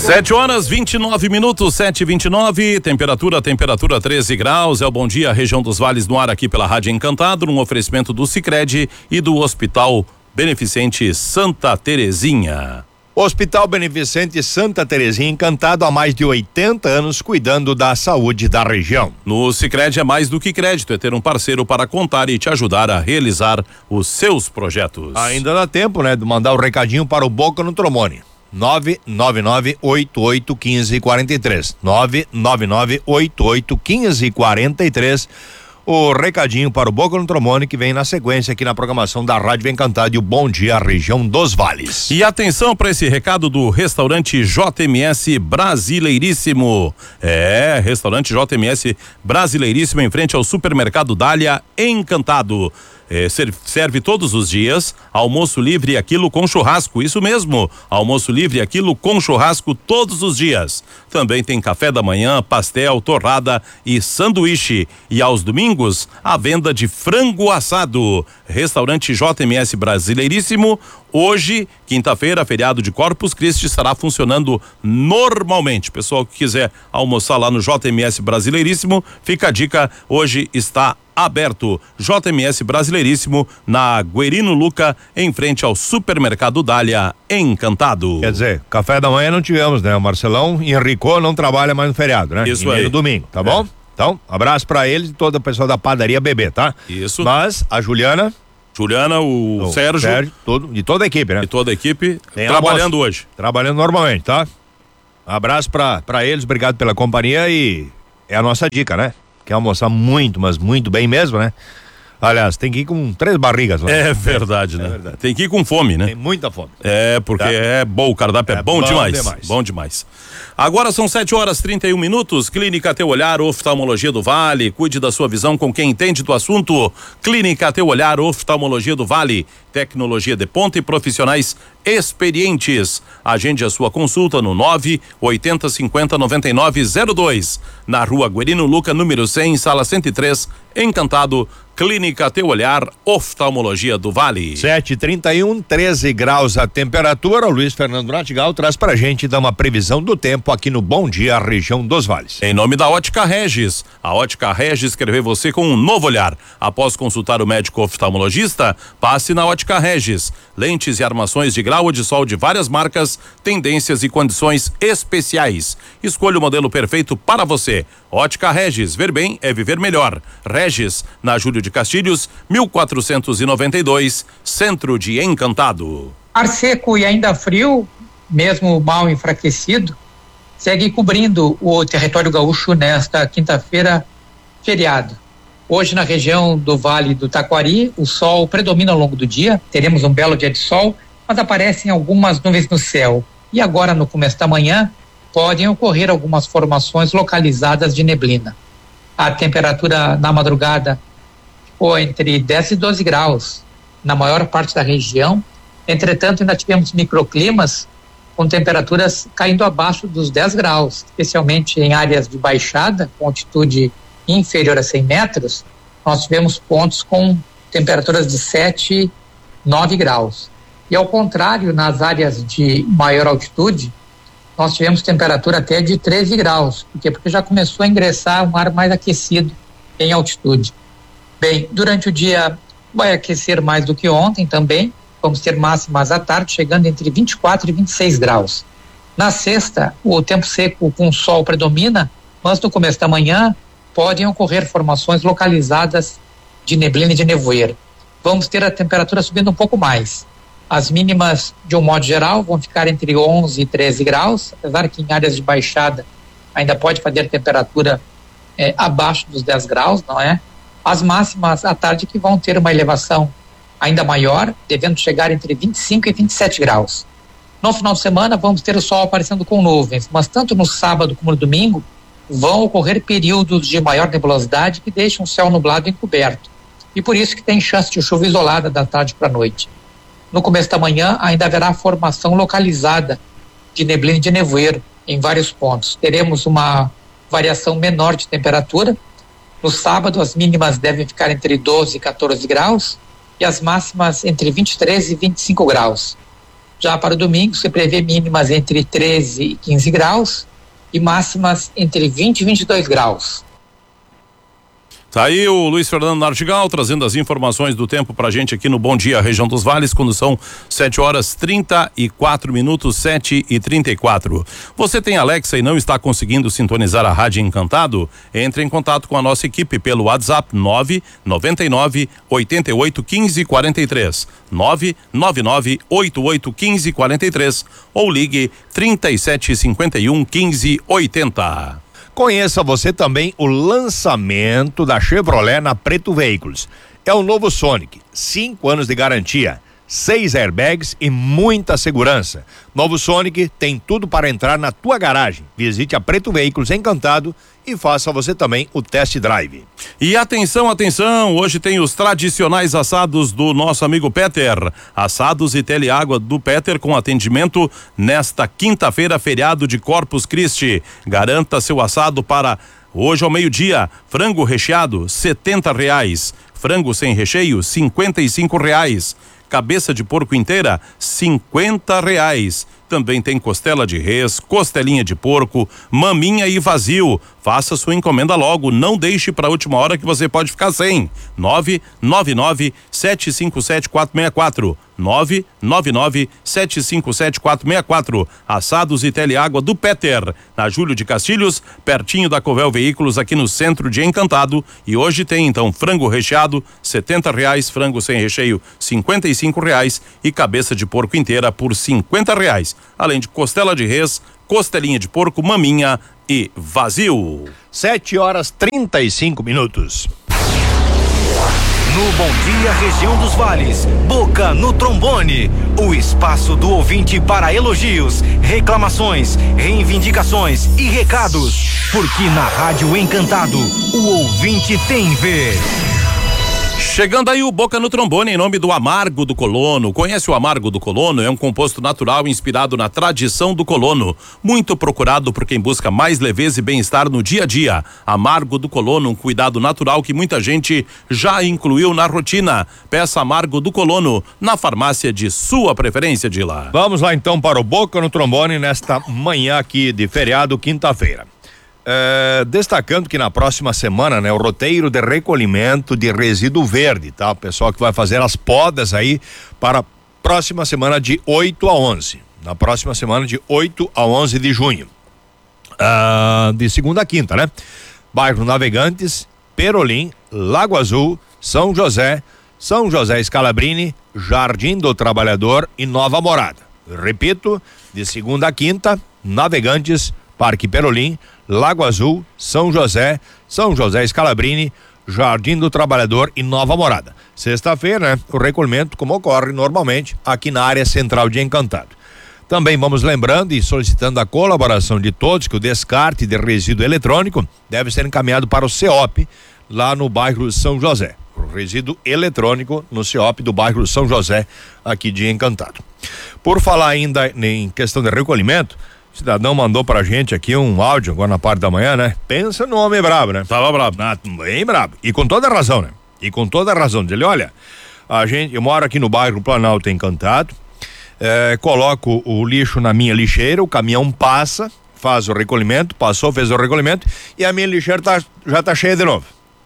7h29, 7h29, temperatura 13 graus, é o Bom Dia, região dos Vales no ar aqui pela Rádio Encantado, um oferecimento do Sicredi e do Hospital Beneficente Santa Terezinha. Hospital Beneficente Santa Terezinha, Encantado há mais de 80 anos, cuidando da saúde da região. No Sicredi é mais do que crédito, é ter um parceiro para contar e te ajudar a realizar os seus projetos. Ainda dá tempo, né, de mandar o recadinho para o Boca no Tromone. 999-8815-43. 999-8815-43. O recadinho para o Boca no Tromone, que vem na sequência aqui na programação da Rádio Encantado e o Bom Dia, região dos Vales. E atenção para esse recado do restaurante JMS Brasileiríssimo. Restaurante JMS Brasileiríssimo em frente ao supermercado Dália, Encantado. Serve todos os dias, almoço livre aquilo com churrasco, isso mesmo, almoço livre aquilo com churrasco todos os dias. Também tem café da manhã, pastel, torrada e sanduíche. E aos domingos, a venda de frango assado. Restaurante JMS Brasileiríssimo. Hoje, quinta-feira, feriado de Corpus Christi, estará funcionando normalmente. Pessoal que quiser almoçar lá no JMS Brasileiríssimo, fica a dica, hoje está aberto. JMS Brasileiríssimo na Guerino Luca, em frente ao supermercado Dália, Encantado. Quer dizer, café da manhã não tivemos, né? O Marcelão Henricô não trabalha mais no feriado, né? Isso aí. No domingo, tá bom? Então, abraço pra eles e toda a pessoa da padaria Bebê, tá? Isso. Mas a Juliana, o Sérgio e toda a equipe, né? E toda a equipe trabalhando hoje. Trabalhando normalmente, tá? Abraço pra eles, obrigado pela companhia e é a nossa dica, né? Quer almoçar muito, mas muito bem mesmo, né? Aliás, tem que ir com 3 barrigas lá. É verdade, né? Verdade. Tem que ir com fome, né? Tem muita fome. Porque é bom, o cardápio é bom demais. Bom demais. Agora são 7h31. Clínica Teu Olhar, Oftalmologia do Vale. Cuide da sua visão com quem entende do assunto. Clínica Teu Olhar, Oftalmologia do Vale. Tecnologia de ponta e profissionais experientes. Agende a sua consulta no 980509902. Na Rua Guerino Luca, número 100, sala 103, Encantado. Clínica Teu Olhar, Oftalmologia do Vale. 7h31, 13 graus a temperatura. O Luiz Fernando Natigal traz pra gente dar uma previsão do tempo aqui no Bom Dia, região dos Vales. Em nome da Ótica Regis. A Ótica Regis quer ver você com um novo olhar. Após consultar o médico oftalmologista, passe na Ótica Regis. Lentes e armações de grau ou de sol de várias marcas, tendências e condições especiais. Escolha o modelo perfeito para você. Ótica Regis, ver bem é viver melhor. Regis, na Júlio de Castilhos, 1492, Centro de Encantado. Ar seco e ainda frio, mesmo mal enfraquecido, segue cobrindo o território gaúcho nesta quinta-feira, feriado. Hoje, na região do Vale do Taquari, o sol predomina ao longo do dia, teremos um belo dia de sol, mas aparecem algumas nuvens no céu. E agora, no começo da manhã, podem ocorrer algumas formações localizadas de neblina. A temperatura na madrugada ficou entre 10 e 12 graus na maior parte da região. Entretanto, ainda tivemos microclimas com temperaturas caindo abaixo dos 10 graus, especialmente em áreas de baixada, com altitude inferior a 100 metros, nós tivemos pontos com temperaturas de 7, 9 graus. E ao contrário, nas áreas de maior altitude, nós tivemos temperatura até de 13 graus. Por quê? Porque já começou a ingressar um ar mais aquecido em altitude. Bem, durante o dia vai aquecer mais do que ontem também. Vamos ter máximas à tarde chegando entre 24 e 26 graus. Na sexta, o tempo seco com sol predomina, mas no começo da manhã podem ocorrer formações localizadas de neblina e de nevoeiro. Vamos ter a temperatura subindo um pouco mais. As mínimas, de um modo geral, vão ficar entre 11 e 13 graus, apesar que em áreas de baixada ainda pode fazer temperatura abaixo dos 10 graus, não é? As máximas à tarde que vão ter uma elevação ainda maior, devendo chegar entre 25 e 27 graus. No final de semana vamos ter o sol aparecendo com nuvens, mas tanto no sábado como no domingo vão ocorrer períodos de maior nebulosidade que deixam o céu nublado e encoberto. E por isso que tem chance de chuva isolada da tarde para a noite. No começo da manhã ainda haverá formação localizada de neblina e de nevoeiro em vários pontos. Teremos uma variação menor de temperatura. No sábado as mínimas devem ficar entre 12 e 14 graus e as máximas entre 23 e 25 graus. Já para o domingo, se prevê mínimas entre 13 e 15 graus e máximas entre 20 e 22 graus. Tá aí o Luiz Fernando Nartigal trazendo as informações do tempo pra gente aqui no Bom Dia Região dos Vales, quando são 7h34, 7h34. Você tem Alexa e não está conseguindo sintonizar a Rádio Encantado? Entre em contato com a nossa equipe pelo WhatsApp 999 88 15 43, 999 88 15 43 ou ligue 3751 15 80. Conheça você também o lançamento da Chevrolet na Preto Veículos. É o novo Sonic, 5 anos de garantia, 6 airbags e muita segurança. Novo Sonic tem tudo para entrar na tua garagem. Visite a Preto Veículos Encantado e faça você também o test drive. E atenção, atenção, hoje tem os tradicionais assados do nosso amigo Peter. Assados e teleágua do Peter com atendimento nesta quinta-feira, feriado de Corpus Christi. Garanta seu assado para hoje ao meio-dia. Frango recheado, R$70. Frango sem recheio, R$55. Cabeça de porco inteira, R$50. Também tem costela de res, costelinha de porco, maminha e vazio. Faça sua encomenda logo, não deixe para a última hora que você pode ficar sem. 999-757-464. 999-757-464. Assados e teleágua do Peter, na Júlio de Castilhos, pertinho da Covel Veículos, aqui no centro de Encantado. E hoje tem então frango recheado, R$70, frango sem recheio, R$55 e cabeça de porco inteira por R$50. Além de costela de res, costelinha de porco, maminha e vazio. 7h35. No Bom Dia Região dos Vales, Boca no Trombone, o espaço do ouvinte para elogios, reclamações, reivindicações e recados, porque na Rádio Encantado, o ouvinte tem vez. Chegando aí o Boca no Trombone em nome do Amargo do Colono. Conhece o Amargo do Colono? É um composto natural inspirado na tradição do colono. Muito procurado por quem busca mais leveza e bem-estar no dia a dia. Amargo do Colono, um cuidado natural que muita gente já incluiu na rotina. Peça Amargo do Colono na farmácia de sua preferência, Dila. Vamos lá então para o Boca no Trombone nesta manhã aqui de feriado, quinta-feira. Destacando que na próxima semana, né, o roteiro de recolhimento de resíduo verde, tá? O pessoal que vai fazer as podas aí para a próxima semana de 8 a 11. Na próxima semana de 8 a 11 de junho. De segunda a quinta, né? Bairro Navegantes, Perolim, Lago Azul, São José Scalabrini, Jardim do Trabalhador e Nova Morada. Repito, de segunda a quinta, Navegantes, Parque Perolim, Lago Azul, São José Scalabrini, Jardim do Trabalhador e Nova Morada. Sexta-feira, né, o recolhimento, como ocorre normalmente, aqui na área central de Encantado. Também vamos lembrando e solicitando a colaboração de todos que o descarte de resíduo eletrônico deve ser encaminhado para o CEOP, lá no bairro São José. O resíduo eletrônico no CEOP do bairro São José, aqui de Encantado. Por falar ainda em questão de recolhimento, o cidadão mandou pra gente aqui um áudio agora na parte da manhã, né? Pensa no homem brabo, né? Tava brabo. Bem brabo. E com toda a razão, né? Diz ele, olha, eu moro aqui no bairro Planalto Encantado, coloco o lixo na minha lixeira, o caminhão passa, faz o recolhimento, fez o recolhimento e a minha lixeira já tá cheia de novo.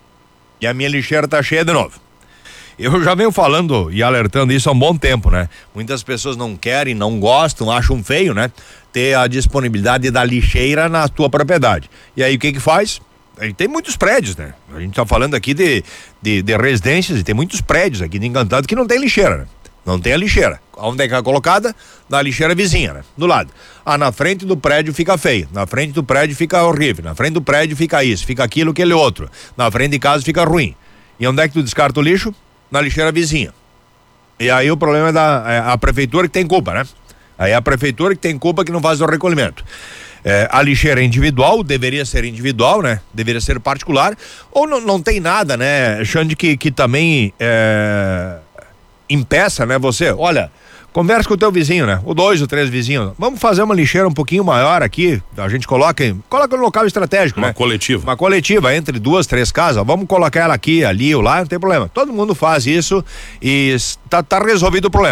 Eu já venho falando e alertando isso há um bom tempo, né? Muitas pessoas não querem, não gostam, acham feio, né? Ter a disponibilidade da lixeira na tua propriedade. E aí o que faz? Aí tem muitos prédios, né? A gente tá falando aqui de residências e tem muitos prédios aqui de Encantado que não tem lixeira, né? Não tem a lixeira. Onde é que é colocada? Na lixeira vizinha, né? Do lado. Na frente do prédio fica feio, na frente do prédio fica horrível, na frente do prédio fica isso, fica aquilo, aquele outro. Na frente de casa fica ruim. E onde é que tu descarta o lixo? Na lixeira vizinha. E aí o problema é a prefeitura que tem culpa, né? Aí é a prefeitura que tem culpa que não faz o recolhimento. A lixeira é individual, deveria ser individual, né? Deveria ser particular, ou não tem nada, né, Xande, que também impeça, né, você, olha, conversa com o teu vizinho, né? O 2 ou 3 vizinhos. Vamos fazer uma lixeira um pouquinho maior aqui. A gente coloca no local estratégico, né? Uma coletiva entre 2, 3 casas. Vamos colocar ela aqui, ali ou lá, não tem problema. Todo mundo faz isso e tá resolvido o problema.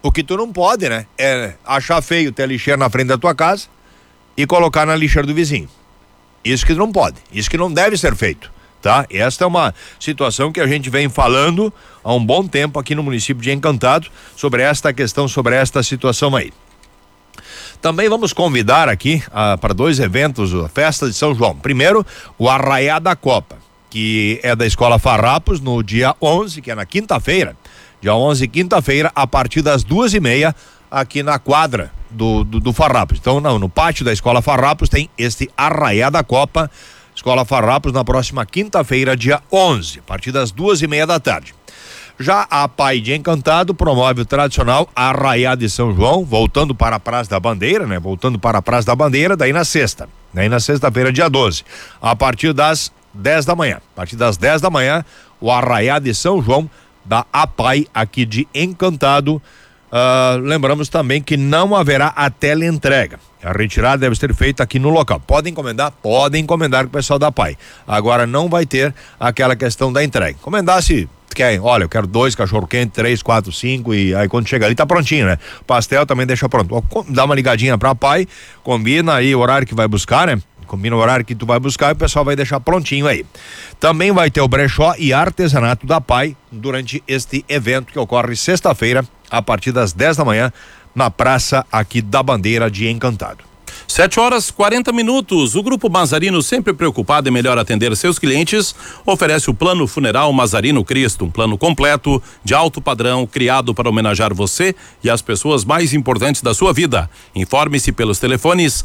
O que tu não pode, né? É achar feio ter lixeira na frente da tua casa e colocar na lixeira do vizinho. Isso que não pode, isso que não deve ser feito, tá? Esta é uma situação que a gente vem falando há um bom tempo aqui no município de Encantado sobre esta questão, sobre esta situação aí. Também vamos convidar aqui para 2 eventos, a festa de São João. Primeiro, o Arraiá da Copa, que é da Escola Farrapos, no dia 11, que é na quinta-feira. Dia 11, quinta-feira, a partir das 2:30, aqui na quadra do Farrapos. Então, no pátio da Escola Farrapos tem este Arraiá da Copa, Escola Farrapos, na próxima quinta-feira, dia 11, a partir das 2:30 da tarde. Já a Pai de Encantado promove o tradicional Arraiá de São João, voltando para a Praça da Bandeira, né? Voltando para a Praça da Bandeira, daí na sexta-feira, dia 12, a partir das 10 da manhã. A partir das 10 da manhã, o Arraiá de São João da APAI aqui de Encantado. Lembramos também que não haverá a teleentrega. A retirada deve ser feita aqui no local. Podem encomendar com o pessoal da APAI. Agora não vai ter aquela questão da entrega. Encomendar se quer, olha, eu quero 2 cachorro-quente, 3, 4, 5 e aí quando chega ali tá prontinho, né? Pastel também deixa pronto. Dá uma ligadinha pra APAI, combina aí o horário que vai buscar, né? Combina o horário que tu vai buscar e o pessoal vai deixar prontinho aí. Também vai ter o brechó e artesanato da APAI durante este evento que ocorre sexta-feira, a partir das 10 da manhã, na praça aqui da Bandeira de Encantado. 7h40. O Grupo Mazarino, sempre preocupado em melhor atender seus clientes, oferece o Plano Funeral Mazarino Cristo, um plano completo, de alto padrão, criado para homenagear você e as pessoas mais importantes da sua vida. Informe-se pelos telefones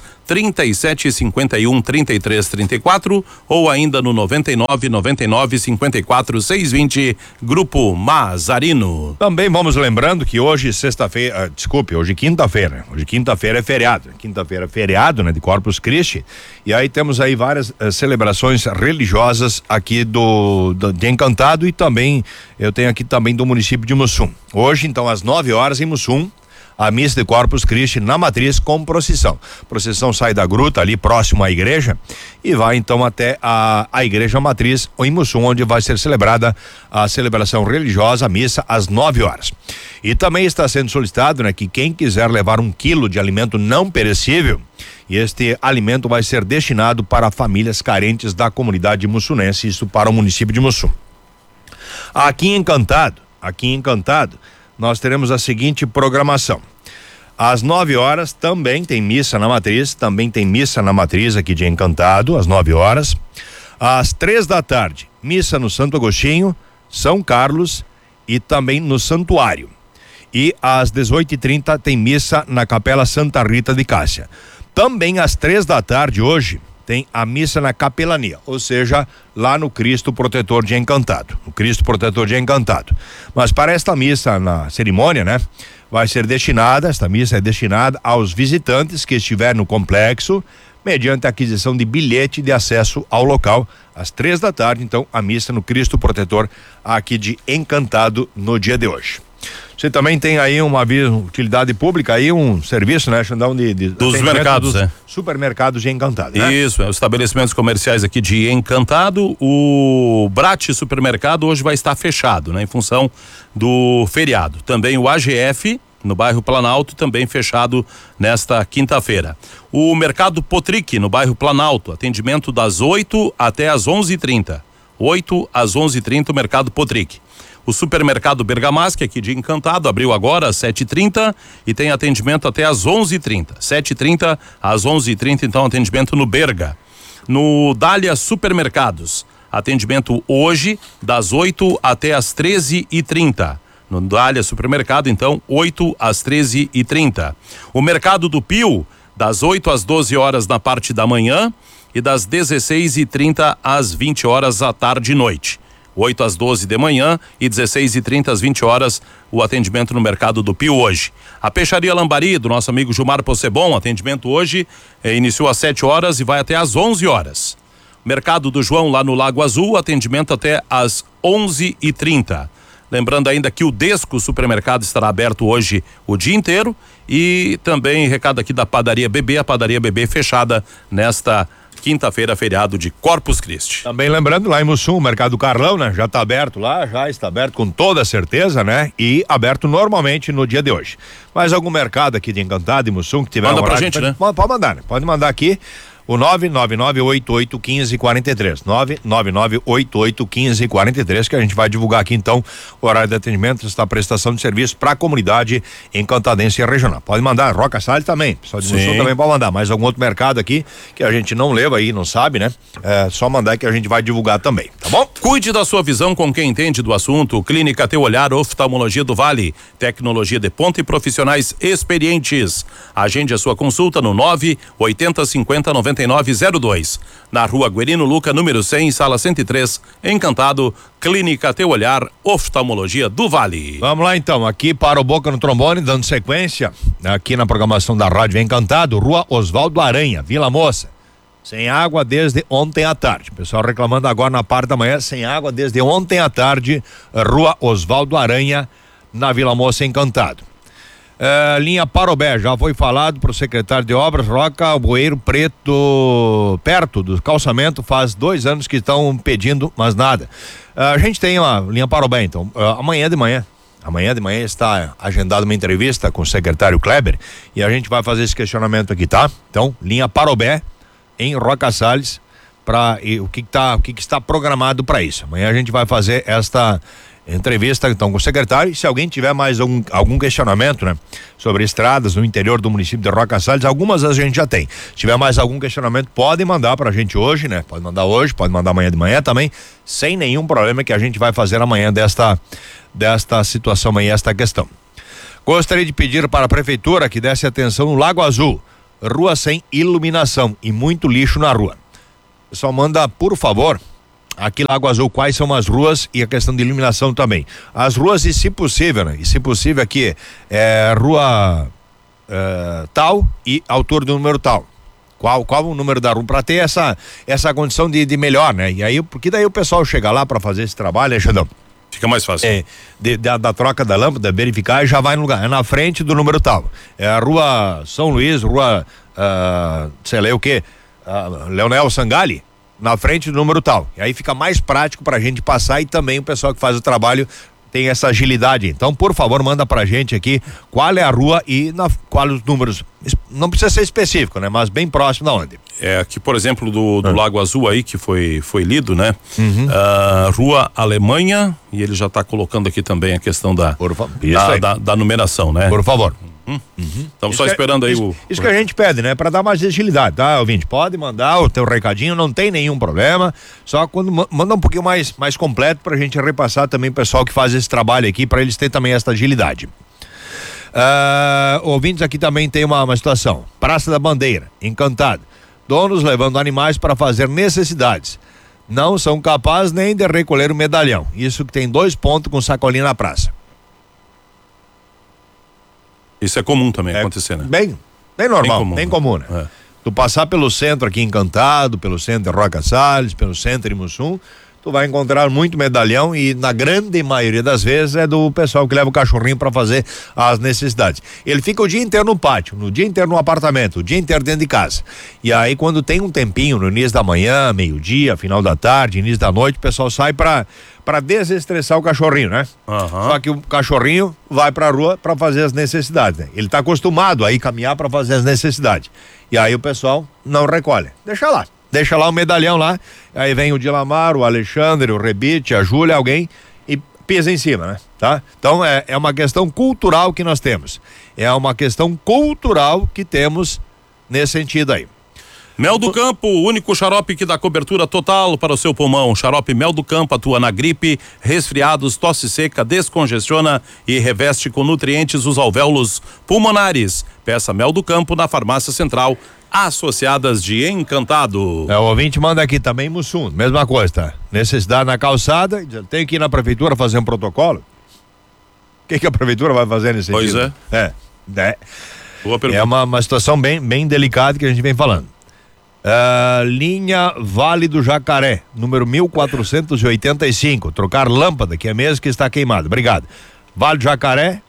3751-3334 ou ainda no 99-54-620, Grupo Mazarino. Também vamos lembrando que hoje quinta-feira. Hoje quinta-feira é feriado. Quinta-feira é feriado, né, de Corpus Christi, e aí temos aí várias celebrações religiosas aqui de Encantado, e também eu tenho aqui também do município de Mussum. Hoje, então, às 9h em Mussum, a missa de Corpus Christi na Matriz com procissão. Procissão sai da gruta ali próximo à igreja e vai então até a igreja Matriz em Mussum, onde vai ser celebrada a celebração religiosa, a missa às 9h. E também está sendo solicitado, né, que quem quiser levar 1 quilo de alimento não perecível, e este alimento vai ser destinado para famílias carentes da comunidade mussunense, isso para o município de Mussum. Aqui em Encantado, nós teremos a seguinte programação. Às 9h também tem missa na Matriz, aqui de Encantado, às 9h. Às 3 da tarde, missa no Santo Agostinho, São Carlos e também no Santuário. E às 18h30 tem missa na Capela Santa Rita de Cássia. Também às 3 da tarde hoje tem a missa na capelania, ou seja, lá no Cristo Protetor de Encantado. Mas para esta missa, na cerimônia, né? Esta missa é destinada aos visitantes que estiverem no complexo, mediante a aquisição de bilhete de acesso ao local, às 3 da tarde, então, a missa no Cristo Protetor aqui de Encantado no dia de hoje. Você também tem aí uma utilidade pública, aí um serviço, né, Xandão, dos mercados, supermercados de Encantado, né? Isso, os estabelecimentos comerciais aqui de Encantado. O Brat Supermercado hoje vai estar fechado, né, em função do feriado. Também o AGF, no bairro Planalto, também fechado nesta quinta-feira. O Mercado Potric, no bairro Planalto, atendimento das 8 até as 11h30. 8 às 11h30, o Mercado Potric. O Supermercado Bergamasque, aqui de Encantado, abriu agora às 7h30 e tem atendimento até às 11h30. 7h30 às 11h30, então, atendimento no Berga. No Dália Supermercados, atendimento hoje das 8 até às 13h30. No Dália Supermercado, então, 8 às 13h30. O Mercado do Pio, das 8 às 12h na parte da manhã e das 16h30 às 20h à tarde e noite. 8 às 12 de manhã e 16h30 às 20h, o atendimento no Mercado do Pio hoje. A Peixaria Lambari, do nosso amigo Gilmar Possebon, atendimento hoje, iniciou às 7h e vai até às 11h. Mercado do João, lá no Lago Azul, atendimento até às 11h30. Lembrando ainda que o Desco Supermercado estará aberto hoje o dia inteiro, e também recado aqui da Padaria Bebê, a Padaria Bebê fechada nesta quinta-feira, feriado de Corpus Christi. Também lembrando, lá em Mussum, o Mercado Carlão, né? Já está aberto lá, já está aberto com toda certeza, né? E aberto normalmente no dia de hoje. Mais algum mercado aqui de Encantado e Mussum que tiver Manda pra gente, né? Pode mandar, né? Pode mandar aqui. O 999881543. 999881543, que a gente vai divulgar aqui então o horário de atendimento, esta prestação de serviço para a comunidade encantadense e regional. Pode mandar, Roca Salles também, pessoal de Mussum também pode mandar, mais algum outro mercado aqui que a gente não leva aí, não sabe, né? É só mandar que a gente vai divulgar também, tá bom? Cuide da sua visão com quem entende do assunto. Clínica Teu Olhar, Oftalmologia do Vale, tecnologia de ponta e profissionais experientes. Agende a sua consulta no 980509902. Na Rua Guerino Luca, número 100, sala 103, Encantado, Clínica Teu Olhar, Oftalmologia do Vale. Vamos lá então, aqui para o Boca no Trombone, dando sequência aqui na programação da Rádio Encantado, Rua Osvaldo Aranha, Vila Moça. Sem água desde ontem à tarde. O pessoal reclamando agora na parte da manhã, sem água desde ontem à tarde, Rua Osvaldo Aranha, na Vila Moça, Encantado. Linha Parobé, já foi falado para o secretário de obras, Roca, o bueiro preto perto do calçamento, faz 2 anos que estão pedindo, mas nada. A gente tem uma linha Parobé, então, amanhã de manhã está agendada uma entrevista com o secretário Kleber e a gente vai fazer esse questionamento aqui, tá? Então, linha Parobé em Roca Salles, o que está programado para isso. Amanhã a gente vai fazer esta entrevista então com o secretário. E se alguém tiver mais algum questionamento, né, sobre estradas no interior do município de Roca Salles, algumas a gente já tem. Se tiver mais algum questionamento, pode mandar pra gente hoje, né? Pode mandar hoje, pode mandar amanhã de manhã também, sem nenhum problema, que a gente vai fazer amanhã desta situação aí, esta questão. Gostaria de pedir para a prefeitura que desse atenção no Lago Azul, rua sem iluminação e muito lixo na rua. Só manda, por favor, aqui Lago Azul, quais são as ruas e a questão de iluminação também. As ruas e se possível, né? E se possível aqui, rua tal e altura do número tal. Qual o número da rua, para ter essa condição de melhor, né? E aí, porque daí o pessoal chega lá para fazer esse trabalho, né, Xandão? Fica mais fácil. Da troca da lâmpada, verificar e já vai no lugar. É na frente do número tal. É a rua São Luís, rua, sei lá o quê, Leonel Sangali, na frente do número tal. E aí fica mais prático pra gente passar e também o pessoal que faz o trabalho tem essa agilidade. Então, por favor, manda pra gente aqui qual é a rua e qual os números. Não precisa ser específico, né? Mas bem próximo da onde. Aqui, por exemplo, do Lago Azul aí, que foi lido, né? Rua Alemanha, e ele já tá colocando aqui também a questão da numeração, né? Por favor. Estamos só esperando aí isso que a gente pede, né? Para dar mais agilidade, tá, ouvinte? Pode mandar o teu recadinho, não tem nenhum problema, só quando manda um pouquinho mais completo pra gente repassar também o pessoal que faz esse trabalho aqui, para eles terem também esta agilidade. Ouvintes, aqui também tem uma situação. Praça da Bandeira, Encantado. Donos levando animais para fazer necessidades. Não são capazes nem de recolher o medalhão. Isso que tem 2 pontos com sacolinha na praça. Isso é comum também acontecer, né? Bem normal, bem comum, né? Tu passar pelo centro aqui Encantado, pelo centro de Roca Salles, pelo centro de Mussum, tu vai encontrar muito medalhão e na grande maioria das vezes é do pessoal que leva o cachorrinho para fazer as necessidades. Ele fica o dia inteiro no pátio, no dia inteiro no apartamento, o dia inteiro dentro de casa. E aí quando tem um tempinho no início da manhã, meio-dia, final da tarde, início da noite, o pessoal sai para desestressar o cachorrinho, né? Só que o cachorrinho vai pra rua para fazer as necessidades, né? Ele tá acostumado a ir caminhar para fazer as necessidades. E aí o pessoal não recolhe. Deixa lá o medalhão lá, aí vem o Dilamar, o Alexandre, o Rebite, a Júlia, alguém e pisa em cima, né? Tá? Então é uma questão cultural que nós temos. É uma questão cultural que temos nesse sentido aí. Mel do Campo, o único xarope que dá cobertura total para o seu pulmão. Xarope Mel do Campo atua na gripe, resfriados, tosse seca, descongestiona e reveste com nutrientes os alvéolos pulmonares. Peça Mel do Campo na Farmácia Central, Associadas de Encantado. O ouvinte manda aqui também Mussum, mesma coisa, tá? Necessidade na calçada, tem que ir na prefeitura fazer um protocolo? O que a prefeitura vai fazer nesse sentido? Pois é. Boa pergunta. É uma situação bem delicada que a gente vem falando. Linha Vale do Jacaré, número 1485, trocar lâmpada, que é mesmo que está queimado. Obrigado. Vale do Jacaré,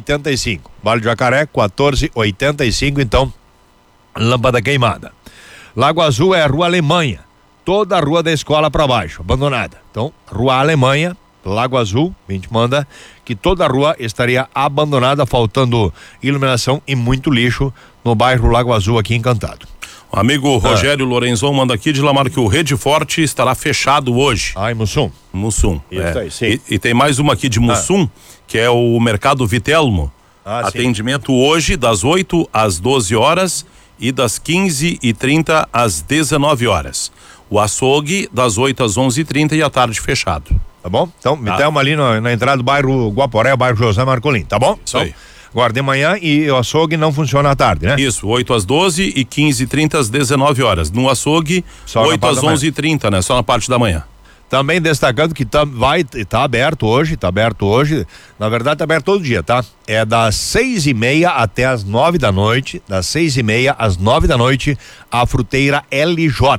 1485. Vale do Jacaré, 1485, então, lâmpada queimada. Lago Azul é Rua Alemanha, toda a rua da escola para baixo, abandonada. Então, Rua Alemanha, Lago Azul, a gente manda que toda a rua estaria abandonada, faltando iluminação e muito lixo no bairro Lago Azul, aqui em Encantado. O amigo Rogério Lorenzon manda aqui de Lamar que o Rede Forte estará fechado hoje. Em Mussum. Mussum. Isso aí, sim. E tem mais uma aqui de Mussum, que é o Mercado Vitelmo. Atendimento hoje das 8 às 12 horas e das 15h30 às 19 horas. O açougue das 8 às 11h30 e à tarde fechado. Tá bom? Então, Vitelmo ali na entrada do bairro Guaporé, bairro José Marcolin, tá bom? Isso aí. Agora de manhã e o açougue não funciona à tarde, né? Isso, 8 às 12 e 15h30 às 19 horas. No açougue, só 8 às 11h30, né? Só na parte da manhã. Também destacando que tá aberto hoje, na verdade tá aberto todo dia, tá? É das 6h30 até as 9 da noite, das 6h30 às 9 da noite, a Fruteira LJ,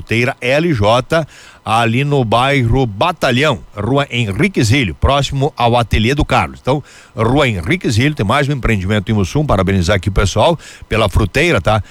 ali no bairro Batalhão, Rua Henrique Zílio, próximo ao Ateliê do Carlos. Então, Rua Henrique Zílio, tem mais um empreendimento em Mussum, parabenizar aqui o pessoal pela fruteira, tá?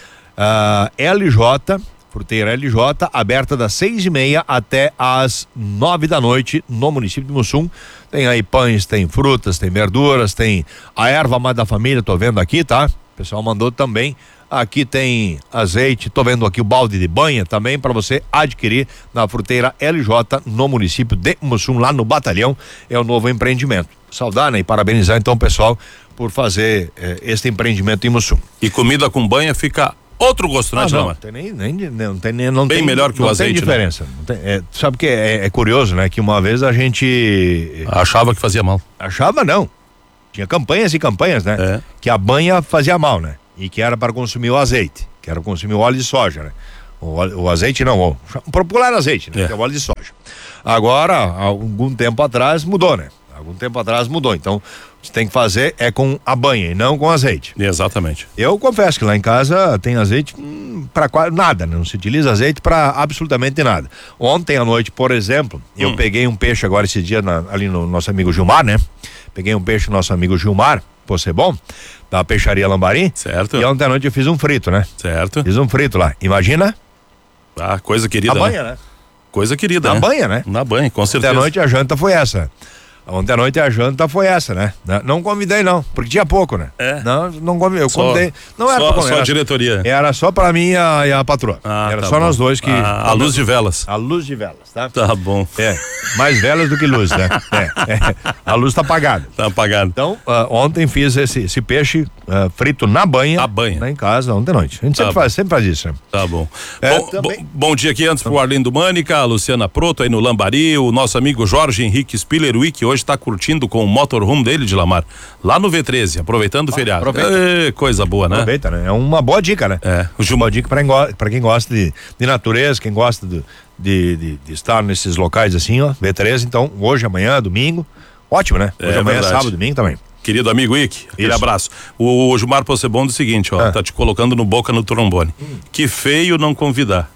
Fruteira LJ, aberta das 6h30 até às 9 da noite no município de Mussum. Tem aí pães, tem frutas, tem verduras, tem a erva mais da família, tô vendo aqui, tá? O pessoal mandou também. Aqui tem azeite, tô vendo aqui o balde de banha também para você adquirir na Fruteira LJ no município de Mussum, lá no Batalhão. É o novo empreendimento. Saudar, né? E parabenizar então o pessoal por fazer este empreendimento em Mussum. E comida com banha fica outro gosto, né, não tem melhor que o azeite, tem diferença, né? Não tem, sabe que é curioso, né? Que uma vez a gente achava que fazia mal. Achava não. Tinha campanhas e campanhas, né? Que a banha fazia mal, né? E que era para consumir o azeite, que era consumir o óleo de soja, né? O azeite não, o popular azeite, né? Que é o óleo de soja. Agora, há algum tempo atrás mudou, né? Então, o que você tem que fazer é com a banha e não com azeite. Exatamente. Eu confesso que lá em casa tem azeite para quase nada, né? Não se utiliza azeite para absolutamente nada. Ontem à noite, por exemplo, eu peguei um peixe agora esse dia ali no nosso amigo Gilmar, né? Peguei um peixe do nosso amigo Gilmar, você bom, da peixaria Lambari. Certo. E ontem à noite eu fiz um frito, né? Certo. Fiz um frito lá. Imagina? Coisa querida. A banha, né? Coisa querida, Na banha, né? Na banha, com certeza. Ontem à noite a janta foi essa. né? Não convidei não, porque tinha pouco, né? Não convidei, eu convidei. Não era só a diretoria. Era só pra mim e a patroa. Era só nós dois que... A luz de velas. A luz de velas, tá? Tá bom. Mais velas do que luz, né? A luz tá apagada. Tá apagada. Então, ontem fiz esse peixe frito na banha. Lá em casa, ontem à noite. A gente sempre faz isso, né? Tá bom. Bom dia aqui antes pro Arlindo Mânica, a Luciana Proto aí no Lambari, o nosso amigo Jorge Henrique Spiller, que hoje está curtindo com o motorhome dele de Lamar, lá no V13, aproveitando o feriado. Coisa boa, né? Aproveita, né? É uma boa dica, né? Uma boa dica pra quem gosta de natureza, quem gosta de estar nesses locais assim, ó, V13, então, hoje, amanhã, domingo, ótimo, né? Hoje, amanhã, sábado, domingo também. Querido amigo Ike, aquele abraço. O Gilmar Possebon do seguinte, ó, tá te colocando no boca no trombone. Que feio não convidar.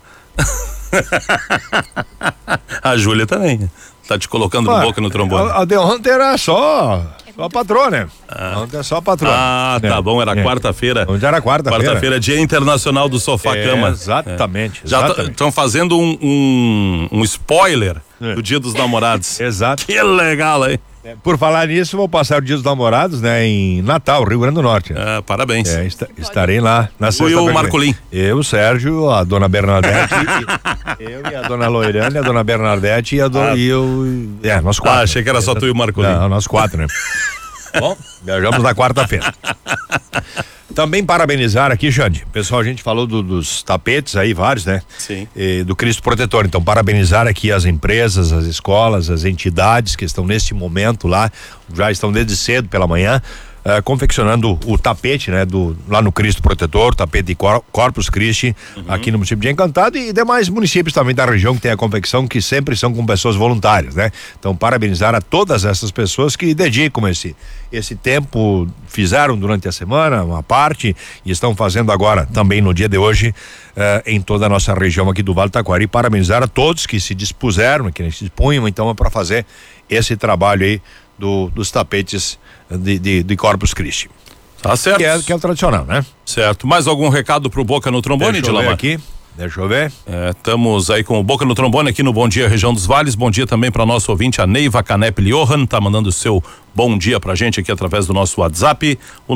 A Júlia também. Tá te colocando no boca no trombone. A de ontem era só a patroa, né? Ontem é só a patroa. Tá bom, era quarta-feira. Onde era quarta-feira? Quarta-feira, Dia Internacional do Sofá-Cama. Exatamente. Já estão fazendo um spoiler do Dia dos Namorados. Exato. Que legal, hein? Por falar nisso, vou passar o Dia dos Namorados, né? Em Natal, Rio Grande do Norte. Parabéns. Estarei lá na sexta-feira. E o Marcolim? Eu, o Sérgio, a dona Bernadette, eu e a dona Loirane, a dona Bernadette nós quatro. Achei que era só tu e o Marcolim. Não, nós quatro, né? Bom, viajamos na quarta-feira. Também parabenizar aqui, Xande. Pessoal, a gente falou dos tapetes aí, vários, né? Sim. Do Cristo Protetor. Então, parabenizar aqui as empresas, as escolas, as entidades que estão nesse momento lá, já estão desde cedo pela manhã, confeccionando o tapete, né? Lá no Cristo Protetor, tapete de Corpus Christi, aqui no município de Encantado e demais municípios também da região que tem a confecção, que sempre são com pessoas voluntárias, né? Então, parabenizar a todas essas pessoas que dedicam esse tempo, fizeram durante a semana uma parte e estão fazendo agora também no dia de hoje em toda a nossa região aqui do Vale do Taquari. Parabenizar a todos que se dispuseram, que se dispunham então para fazer esse trabalho aí dos tapetes de Corpus Christi. Tá certo. Que é o tradicional, né? Certo. Mais algum recado pro Boca no Trombone, Deixa eu ler aqui. Deixa eu ver. Estamos aí com o Boca no Trombone aqui no Bom Dia Região dos Vales. Bom dia também para nosso ouvinte, a Neiva Canep Johan, tá mandando o seu bom dia pra gente aqui através do nosso WhatsApp, o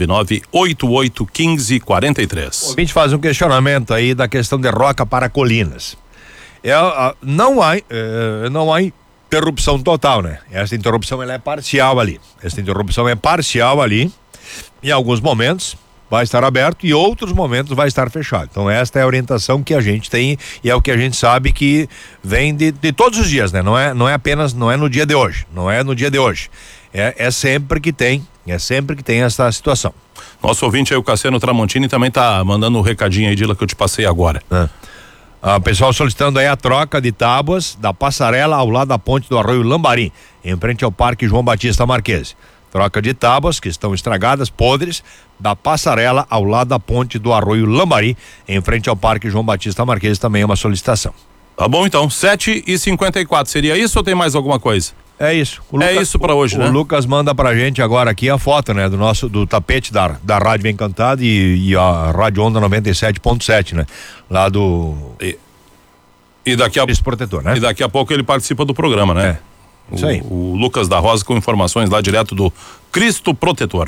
999-8815-43. O ouvinte faz um questionamento aí da questão de roca para colinas. Não há interrupção total, né? Essa interrupção ela é parcial ali. Em alguns momentos vai estar aberto e outros momentos vai estar fechado. Então esta é a orientação que a gente tem e é o que a gente sabe que vem de todos os dias, né? Não é no dia de hoje, é sempre que tem essa situação. Nosso ouvinte aí, o Cassiano Tramontini, também tá mandando um recadinho aí, Dila, que eu te passei agora. O pessoal solicitando aí a troca de tábuas da passarela ao lado da ponte do Arroio Lambari, em frente ao Parque João Batista Marquese. Troca de tábuas que estão estragadas, podres, da passarela ao lado da ponte do Arroio Lambari, em frente ao Parque João Batista Marquese, também é uma solicitação. Tá bom, então, 7h54, seria isso ou tem mais alguma coisa? É isso. Isso pra hoje, né? O Lucas manda pra gente agora aqui a foto, né? Do tapete da Rádio Bem Cantado e a Rádio Onda 97.7, né? Lá do... E daqui a... protetor, né? E daqui a pouco ele participa do programa, né? Isso aí. O Lucas da Rosa com informações lá direto do Cristo Protetor.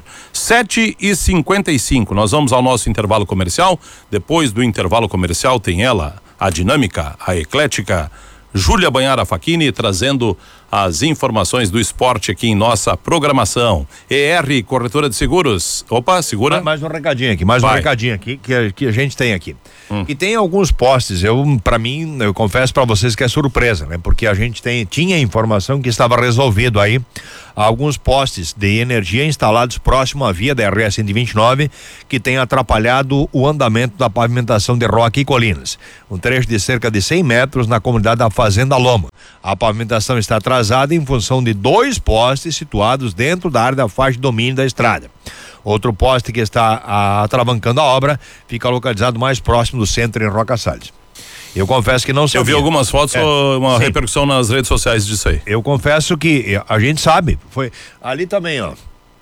7h55, nós vamos ao nosso intervalo comercial. Depois do intervalo comercial tem ela, a dinâmica, a eclética, Júlia Banhara Facchini, trazendo as informações do esporte aqui em nossa programação. ER Corretora de Seguros. Opa, segura. Mais um recadinho aqui, que a gente tem aqui. E tem alguns postes, eu confesso para vocês que é surpresa, né? Porque a gente tinha informação que estava resolvido aí alguns postes de energia instalados próximo à via da RS 129 que tem atrapalhado o andamento da pavimentação de Roque e Colinas. Um trecho de cerca de 100 metros na comunidade da Fazenda Loma. A pavimentação está atrasada em função de 2 postes situados dentro da área da faixa de domínio da estrada. Outro poste que está atravancando a obra fica localizado mais próximo do centro em Roca Salles. Eu confesso que não sabia. Eu vi algumas fotos, uma repercussão nas redes sociais disso aí. Eu confesso que a gente sabe, foi ali também, ó.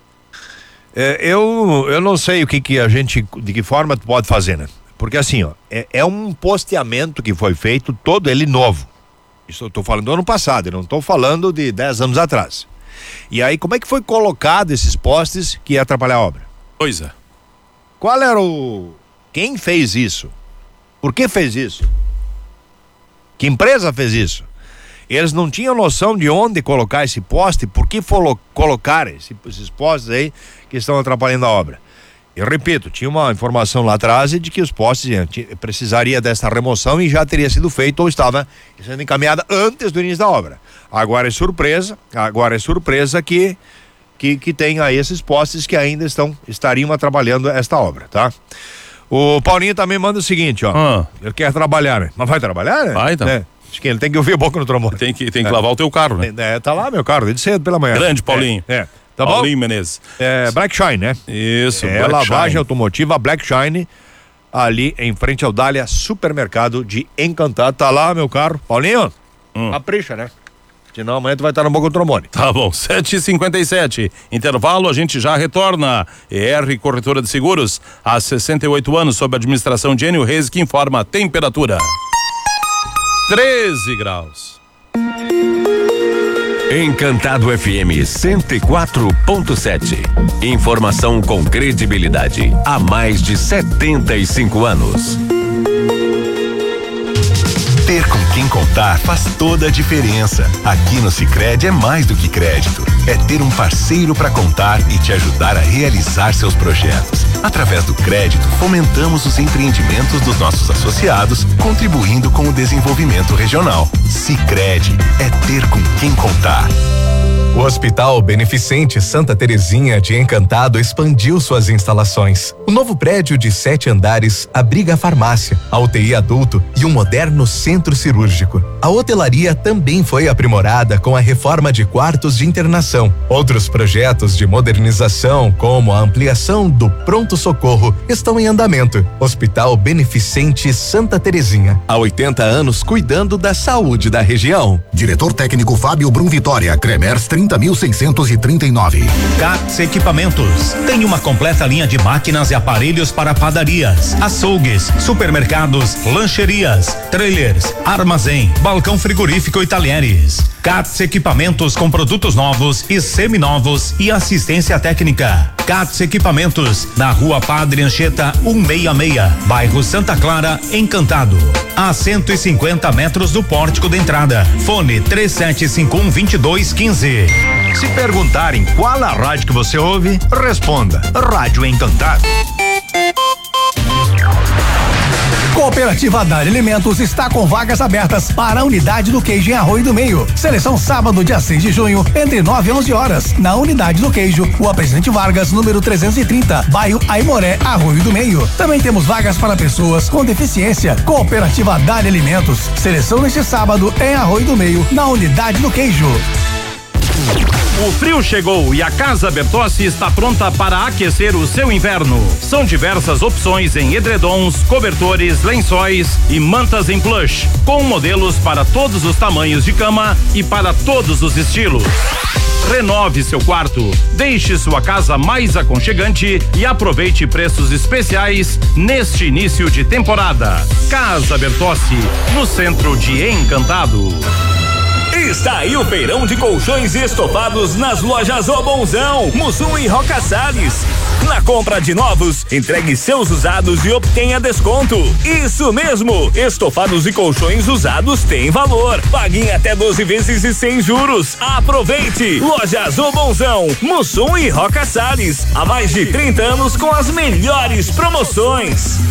Eu não sei de que forma tu pode fazer, né? Porque assim, ó, é um posteamento que foi feito todo ele novo. Isso eu tô falando do ano passado, eu não tô falando de 10 anos atrás. E aí, como é que foi colocado esses postes que ia atrapalhar a obra? Pois é. Quem fez isso? Por que fez isso? Que empresa fez isso? Eles não tinham noção de onde colocar esse poste, por que colocar esses postes aí que estão atrapalhando a obra? Eu repito, tinha uma informação lá atrás de que os postes precisaria dessa remoção e já teria sido feito ou estava sendo encaminhada antes do início da obra. Agora é surpresa que tem aí esses postes que ainda estariam atrapalhando esta obra, tá? O Paulinho também manda o seguinte, ó. Ele quer trabalhar, né? Mas vai trabalhar, né? Vai, então. Acho que ele tem que ouvir a boca no trombone. Tem que lavar o teu carro, né? Tá lá meu carro, desde cedo pela manhã. Grande, Paulinho. Tá Paulinho bom? Menezes. Black Shine, né? Isso, Black lavagem Shine. Automotiva Black Shine, ali em frente ao Dália Supermercado de Encantado. Tá lá meu carro. Paulinho, capricha, né? Senão amanhã tu vai estar no boca do trombone. Tá bom, 7h57. Intervalo, a gente já retorna. ER Corretora de Seguros, há 68 anos, sob a administração de Enio Reis, que informa a temperatura. 13 graus. Encantado FM 104.7. Informação com credibilidade há mais de 75 anos. Ter com quem contar faz toda a diferença. Aqui no Sicredi é mais do que crédito. É ter um parceiro para contar e te ajudar a realizar seus projetos. Através do crédito, fomentamos os empreendimentos dos nossos associados, contribuindo com o desenvolvimento regional. Sicredi é ter com quem contar. O Hospital Beneficente Santa Terezinha de Encantado expandiu suas instalações. O novo prédio de 7 andares abriga a farmácia, a UTI adulto e um moderno centro cirúrgico. A hotelaria também foi aprimorada com a reforma de quartos de internação. Outros projetos de modernização, como a ampliação do pronto-socorro, estão em andamento. Hospital Beneficente Santa Terezinha. Há 80 anos cuidando da saúde da região. Diretor técnico Fábio Brum Vitória, Cremers 30 30.639. CATS Equipamentos tem uma completa linha de máquinas e aparelhos para padarias, açougues, supermercados, lancherias, trailers, armazém, balcão frigorífico e talheres. CATS Equipamentos com produtos novos e seminovos e assistência técnica. CATS Equipamentos, na Rua Padre Anchieta 166, bairro Santa Clara, Encantado. A 150 metros do pórtico da entrada. Fone 3751-2215. Se perguntarem qual a rádio que você ouve, responda: Rádio Encantado. Cooperativa Dália Alimentos está com vagas abertas para a unidade do queijo em Arroio do Meio. Seleção sábado, dia 6 de junho, entre 9 e 11 horas. Na unidade do queijo, Rua Presidente Vargas, número 330, bairro Aimoré, Arroio do Meio. Também temos vagas para pessoas com deficiência. Cooperativa Dália Alimentos. Seleção neste sábado em Arroio do Meio, na unidade do queijo. O frio chegou e a Casa Bertossi está pronta para aquecer o seu inverno. São diversas opções em edredons, cobertores, lençóis e mantas em plush, com modelos para todos os tamanhos de cama e para todos os estilos. Renove seu quarto, deixe sua casa mais aconchegante e aproveite preços especiais neste início de temporada. Casa Bertossi, no centro de Encantado. Está aí o feirão de colchões e estofados nas lojas O Bonzão, Mussum e Roca Salles. Na compra de novos, entregue seus usados e obtenha desconto. Isso mesmo, estofados e colchões usados têm valor. Pague em até 12 vezes e sem juros. Aproveite! Lojas O Bonzão, Mussum e Roca Salles. Há mais de 30 anos com as melhores promoções.